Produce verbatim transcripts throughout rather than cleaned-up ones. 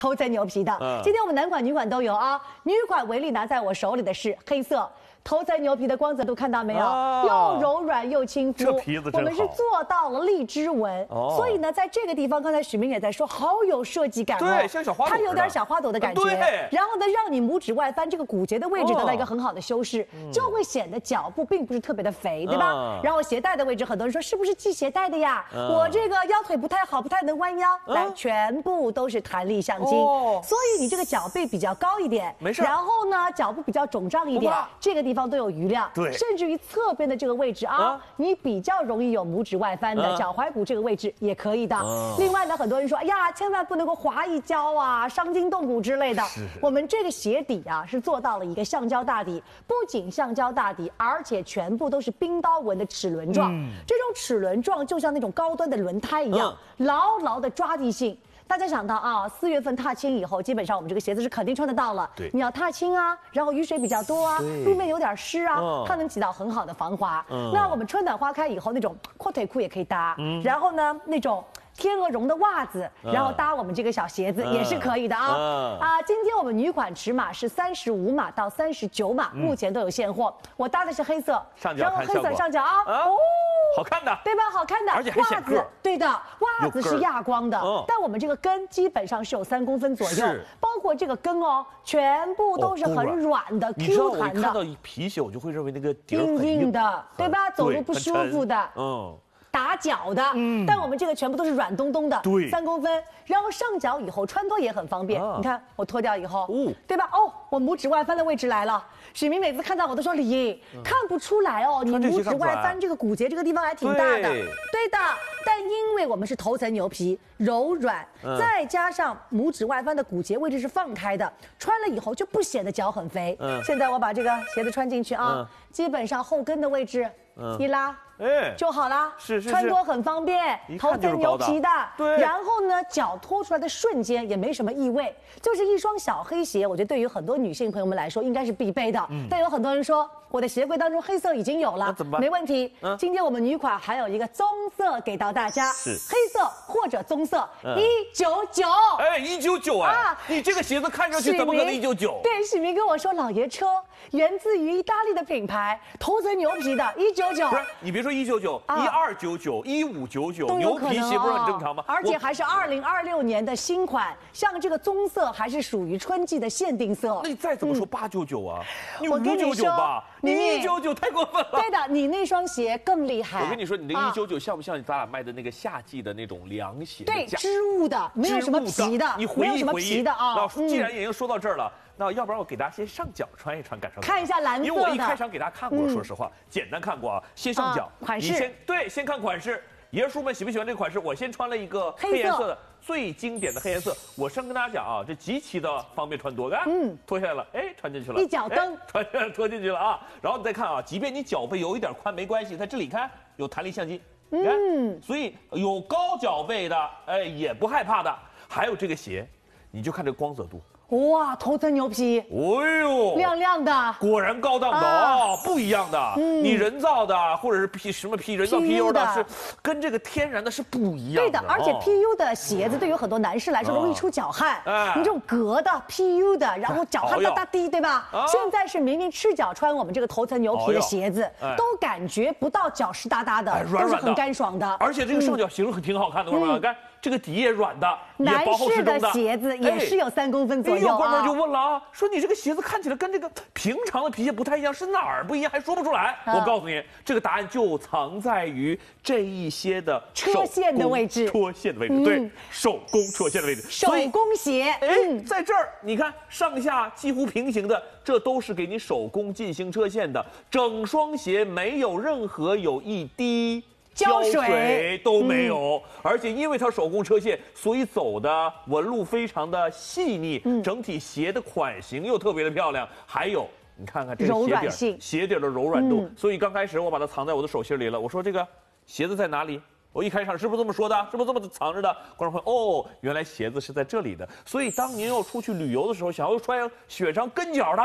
头层牛皮的。嗯、今天我们男款、女款都有啊。女款为例，拿在我手里的是黑色。 头层牛皮的光泽度看到没有？啊、又柔软又亲肤， 这皮子真好。 我们是做到了荔枝纹，哦、所以呢，在这个地方，刚才许明也在说，好有设计感哦。 对，像小花朵， 它有点小花朵的感觉。 对。 然后呢，让你拇指外翻这个骨节的位置得到一个很好的修饰，哦、就会显得脚部并不是特别的肥，对吧？嗯、然后鞋带的位置，很多人说是不是系鞋带的呀？嗯、我这个腰腿不太好，不太能弯腰，嗯、来，全部都是弹力橡筋，哦、所以你这个脚背比较高一点， 没事。 然后呢，脚部比较肿胀一点，这个地方都有余量。 对， 甚至于侧边的这个位置啊，啊你比较容易有拇指外翻的，啊、脚踝骨这个位置也可以的。啊、另外呢，很多人说，哎呀，千万不能够滑一跤啊，伤筋动骨之类的。我们这个鞋底啊，是做到了一个橡胶大底，不仅橡胶大底，而且全部都是冰刀纹的齿轮状。嗯、这种齿轮状就像那种高端的轮胎一样，嗯、牢牢的抓地性。 大家想到啊，四月份踏青以后，基本上我们这个鞋子是肯定穿得到了。 对， 你要踏青啊，然后雨水比较多啊，路面有点湿啊，嗯、它能起到很好的防滑。嗯、那我们春暖花开以后，那种阔腿裤也可以搭。嗯、然后呢，那种天鹅绒的袜子，嗯、然后搭我们这个小鞋子、嗯、也是可以的啊。嗯、啊，今天我们女款尺码是三十五码到三十九码，嗯、目前都有现货。我搭的是黑色， 上脚然后黑色上脚啊，啊哦。 好看的， 对吧？好看的， 而且还显个。 对的，袜子是亚光的，嗯、但我们这个跟基本上是有三公分左右，包括这个跟哦，全部都是很软的、哦、Q 弹的。 你看到皮鞋，我就会认为那个底硬硬的，对吧？ 对走路不舒服的，嗯。 打脚的，嗯，但我们这个全部都是软咚咚的， 对， 三公分，然后上脚以后穿脱也很方便。啊、你看我脱掉以后，哦，对吧？哦，我拇指外翻的位置来了。许明每次看到我都说李，嗯、看不出来哦，你拇指外翻这个骨节这个地方还挺大的，对, 对的。但因为我们是头层牛皮，柔软，嗯、再加上拇指外翻的骨节位置是放开的，穿了以后就不显得脚很肥。嗯，现在我把这个鞋子穿进去啊，嗯、基本上后跟的位置，嗯、一拉。 哎，就好啦， 是是是， 穿脱很方便，头层牛皮的， 对。 然后呢，脚脱出来的瞬间也没什么异味，就是一双小黑鞋，我觉得对于很多女性朋友们来说应该是必备的。嗯。但有很多人说，我的鞋柜当中黑色已经有了， 那怎么办？ 没问题。嗯。今天我们女款还有一个棕色给到大家， 是黑色或者棕色，一九九。 哎，一九九哎！啊，你这个鞋子看上去怎么可能一九九？ 对，许明跟我说，老爷车源自于意大利的品牌，头层牛皮的，一九九。 不是，你别说一九九，一。 二九九一五九九，牛皮鞋不是很正常吗？ 而且还是二零二六年的新款，像这个棕色还是属于春季的限定色。 那你再怎么说八九九啊？你五九九吧，你一九九太过分了。 对的，你那双鞋更厉害。 我跟你说，你那一九九像不像咱俩卖的那个夏季的那种凉鞋？ 对，织物的，没有什么皮的， 你回忆回忆的啊。 那既然已经说到这儿了。 那要不然我给大家先上脚穿一穿，感受看一下蓝色的。 因为我一开场给大家看过，说实话，简单看过啊。先上脚， 款式。 你先对，先看款式。爷叔们喜不喜欢这个款式？我先穿了一个黑颜色的，最经典的黑颜色。我先跟大家讲啊，这极其的方便穿脱。看，嗯，脱下来了，哎，穿进去了， 一脚蹬， 穿脱进去了啊。然后你再看啊，即便你脚背有一点宽没关系，在这里看有弹力橡筋，嗯，所以有高脚背的，哎，也不害怕的。还有这个鞋，你就看这个光泽度。 哇，头层牛皮， 哎呦， 亮亮的， 果然高档的哦，不一样的。嗯，你人造的或者是 P 什么 P 人造 P U 的，是跟这个天然的是不一样的。 对的，而且 P U 的鞋子对于很多男士来说容易出脚汗。哎，你这种革的 P U 的，然后脚汗哒哒滴，对吧？现在是明明赤脚穿我们这个头层牛皮的鞋子，都感觉不到脚湿哒哒的，都是很干爽的。 而且这个上脚型很挺好看的，看到没有？看。 这个底也软的， 男士的鞋子也是有三公分左右啊。 有哥们就问了啊，说你这个鞋子看起来跟这个平常的皮鞋不太一样，是哪儿不一样？还说不出来。我告诉你，这个答案就藏在于这一些的车线的位置， 车线的位置，对，手工车线的位置。 手工鞋， 哎，在这儿你看上下几乎平行的，这都是给你手工进行车线的，整双鞋没有任何有一滴。 胶水都没有，嗯、而且因为它手工车线，所以走的纹路非常的细腻，嗯、整体鞋的款型又特别的漂亮。还有，你看看这个鞋底，鞋底的柔软度。嗯、所以刚开始我把它藏在我的手心里了。我说这个鞋子在哪里？我一开场是不是这么说的？是不是这么藏着的？观众朋友，哦，原来鞋子是在这里的。所以当您要出去旅游的时候，想要穿选上跟脚的。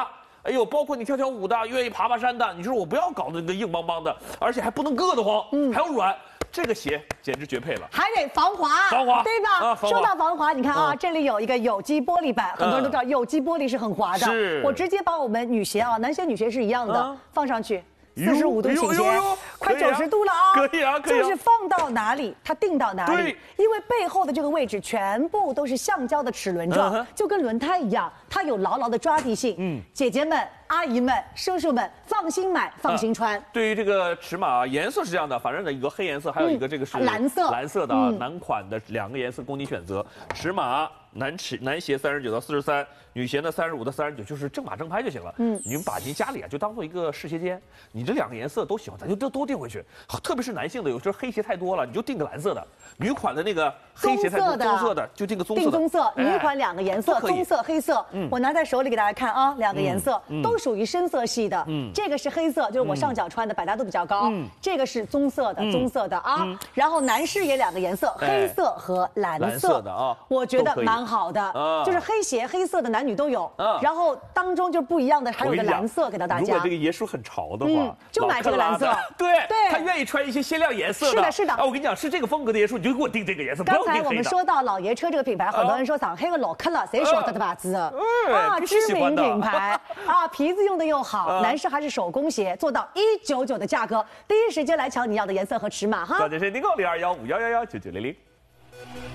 哎呦，包括你跳跳舞的，愿意爬爬山的，你说我不要搞那个硬邦邦的，而且还不能硌得慌，嗯，还要软。 这个鞋简直绝配了， 还得防滑， 防滑对吧？啊、说到防滑，你看啊，嗯、这里有一个有机玻璃板，很多人都知道有机玻璃是很滑的。 是， 我直接把我们女鞋啊，男鞋女鞋是一样的，啊、放上去。 四十五度倾斜，快九十度了啊！ 可以啊，可以。 就是放到哪里，它定到哪里。因为背后的这个位置全部都是橡胶的齿轮状，就跟轮胎一样，它有牢牢的抓地性。嗯，姐姐们、阿姨们、叔叔们，放心买，放心穿。 对于这个尺码颜色是这样的，反正呢一个黑颜色，还有一个这个是蓝色， 蓝色的啊，男款的两个颜色供你选择。尺码男尺男鞋三十九到四十三，女鞋呢三十五到三十九，就是正码正拍就行了。嗯，你们把您家里啊就当做一个试鞋间，你这两个颜色都喜欢，咱就都都订回去。好，特别是男性的，有时候黑鞋太多了，你就订个蓝色的；女款的那个黑鞋太多，棕色的就订个棕色的。 订棕色，女款两个颜色，棕色、黑色。嗯，我拿在手里给大家看啊，两个颜色都属于深色系的。嗯，这个是黑色，就是我上脚穿的，百搭度比较高。嗯，这个是棕色的，棕色的啊。然后男士也两个颜色，黑色和蓝色。蓝色的啊，我觉得蛮好的。啊，就是黑鞋黑色的男女都有。啊，然后当中就不一样的还有个蓝色给到大家。 如果这个爷叔很潮的话， 就买这个蓝色。 对对，他愿意穿一些鲜亮颜色的。 是的，是的。 啊，我跟你讲，是这个风格的爷叔，你就给我订这个颜色。 刚才我们说到老爷车这个品牌，很多人说上海的老客了，谁晓得的吧？子啊，知名品牌啊，皮子用的又好，男士还是手工鞋，做到一九九的价格，第一时间来抢你要的颜色和尺码哈。 小姐是零六零二幺五幺幺幺九九零零。